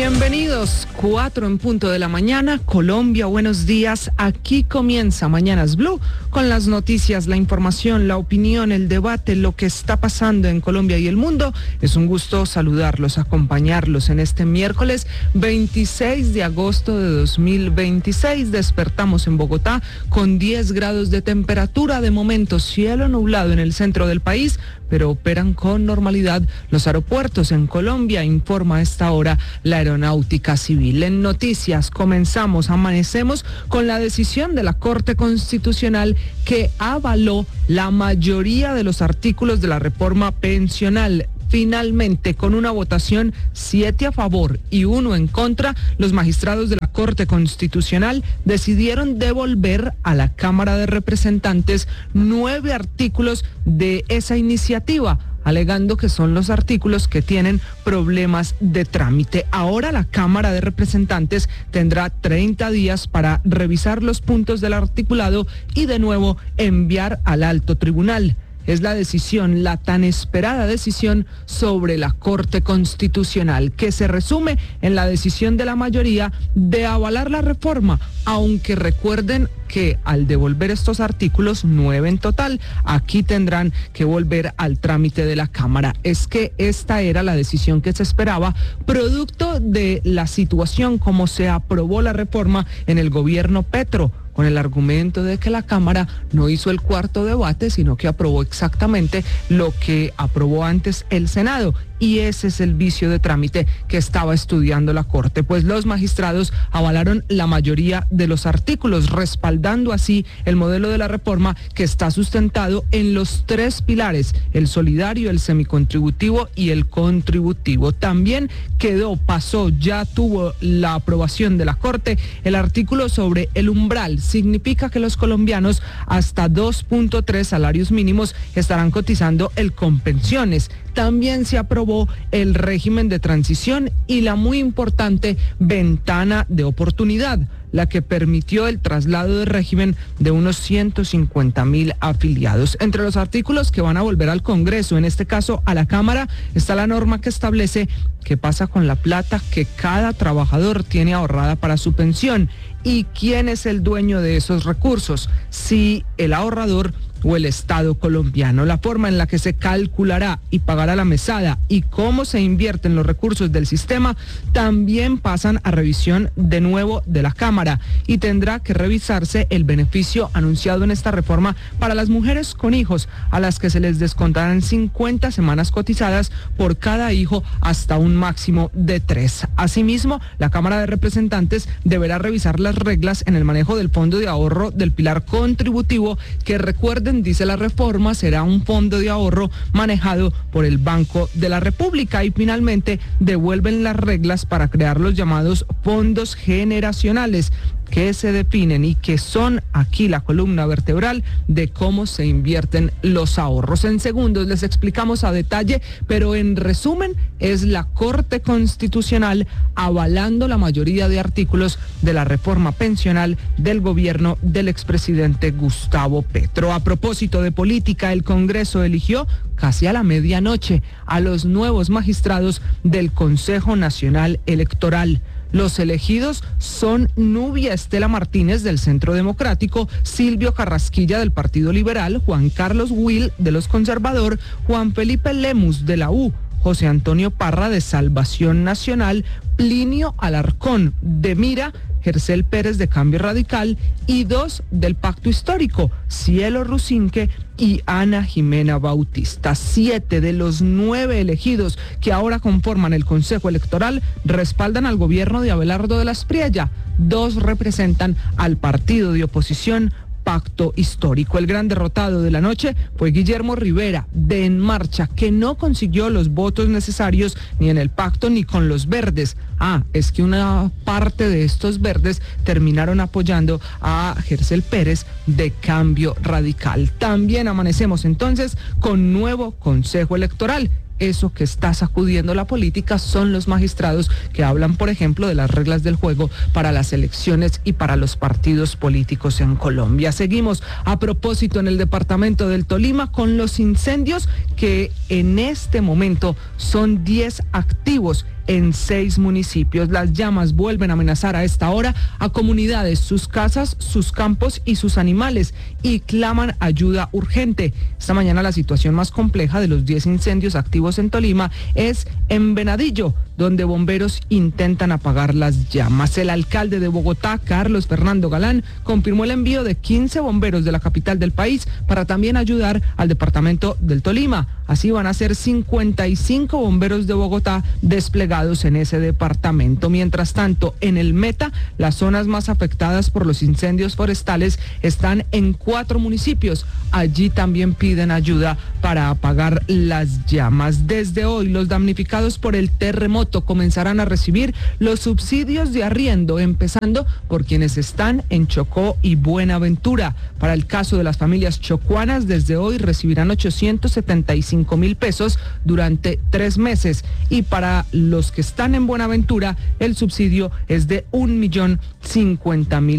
Bienvenidos, 4 en punto de la mañana, Colombia, buenos días. Aquí comienza Mañanas Blue con las noticias, la información, la opinión, el debate, lo que está pasando en Colombia y el mundo. Es un gusto saludarlos, acompañarlos en este miércoles 26 de agosto de 2026. Despertamos en Bogotá con 10 grados de temperatura. De momento, cielo nublado en el centro del país, pero operan con normalidad los aeropuertos en Colombia, informa a esta hora la Aeronáutica Civil. En noticias, amanecemos con la decisión de la Corte Constitucional que avaló la mayoría de los artículos de la reforma pensional. Finalmente, con una votación 7 a favor y 1 en contra, los magistrados de la Corte Constitucional decidieron devolver a la Cámara de Representantes 9 artículos de esa iniciativa, alegando que son los artículos que tienen problemas de trámite. Ahora la Cámara de Representantes tendrá 30 días para revisar los puntos del articulado y de nuevo enviar al alto tribunal. Es la decisión, la tan esperada decisión sobre la Corte Constitucional, que se resume en la decisión de la mayoría de avalar la reforma, aunque recuerden que al devolver estos artículos, 9 en total, aquí tendrán que volver al trámite de la Cámara. Es que esta era la decisión que se esperaba, producto de la situación como se aprobó la reforma en el gobierno Petro, con el argumento de que la Cámara no hizo el cuarto debate, sino que aprobó exactamente lo que aprobó antes el Senado. Y ese es el vicio de trámite que estaba estudiando la Corte, pues los magistrados avalaron la mayoría de los artículos, respaldando así el modelo de la reforma que está sustentado en los 3 pilares, el solidario, el semicontributivo y el contributivo. También ya tuvo la aprobación de la Corte el artículo sobre el umbral. Significa que los colombianos hasta 2.3 salarios mínimos estarán cotizando el Colpensiones. También se aprobó el régimen de transición y la muy importante ventana de oportunidad, la que permitió el traslado de régimen de unos 150,000 afiliados. Entre los artículos que van a volver al Congreso, en este caso a la Cámara, está la norma que establece qué pasa con la plata que cada trabajador tiene ahorrada para su pensión y quién es el dueño de esos recursos, si el ahorrador o el Estado colombiano. La forma en la que se calculará y pagará la mesada y cómo se invierten los recursos del sistema también pasan a revisión de nuevo de la Cámara, y tendrá que revisarse el beneficio anunciado en esta reforma para las mujeres con hijos, a las que se les descontarán 50 semanas cotizadas por cada hijo hasta un máximo de 3. Asimismo, la Cámara de Representantes deberá revisar las reglas en el manejo del fondo de ahorro del pilar contributivo, que recuerden, dice la reforma, será un fondo de ahorro manejado por el Banco de la República. Y finalmente devuelven las reglas para crear los llamados fondos generacionales, que se definen y que son aquí la columna vertebral de cómo se invierten los ahorros. En segundos les explicamos a detalle, pero en resumen es la Corte Constitucional avalando la mayoría de artículos de la reforma pensional del gobierno del expresidente Gustavo Petro. A propósito de política, el Congreso eligió casi a la medianoche a los nuevos magistrados del Consejo Nacional Electoral. Los elegidos son Nubia Estela Martínez del Centro Democrático, Silvio Carrasquilla del Partido Liberal, Juan Carlos Will de los Conservador, Juan Felipe Lemus de la U, José Antonio Parra de Salvación Nacional, Plinio Alarcón de Mira, Gercel Pérez de Cambio Radical y 2 del Pacto Histórico, Cielo Rusinque y Ana Jimena Bautista. 7 de los 9 elegidos que ahora conforman el Consejo Electoral respaldan al gobierno de Abelardo de la Espriella. 2 representan al partido de oposición Pacto Histórico. El gran derrotado de la noche fue Guillermo Rivera, de En Marcha, que no consiguió los votos necesarios ni en el pacto ni con los verdes. Es que una parte de estos verdes terminaron apoyando a Gercel Pérez de Cambio Radical. También amanecemos entonces con nuevo Consejo Electoral eso que está sacudiendo la política son los magistrados que hablan, por ejemplo, de las reglas del juego para las elecciones y para los partidos políticos en Colombia. Seguimos a propósito en el departamento del Tolima con los incendios que en este momento son 10 activos en 6 municipios. Las llamas vuelven a amenazar a esta hora a comunidades, sus casas, sus campos y sus animales y claman ayuda urgente. Esta mañana la situación más compleja de los 10 incendios activos en Tolima es en Venadillo, donde bomberos intentan apagar las llamas. El alcalde de Bogotá, Carlos Fernando Galán, confirmó el envío de 15 bomberos de la capital del país para también ayudar al departamento del Tolima. Así van a ser 55 bomberos de Bogotá desplegados en ese departamento. Mientras tanto, en el Meta, las zonas más afectadas por los incendios forestales están en 4 municipios. Allí también piden ayuda para apagar las llamas. Desde hoy, los damnificados por el terremoto comenzarán a recibir los subsidios de arriendo, empezando por quienes están en Chocó y Buenaventura. Para el caso de las familias chocuanas, desde hoy recibirán 875.000 pesos durante 3 meses. Y para los que están en Buenaventura, el subsidio es de 1.050.000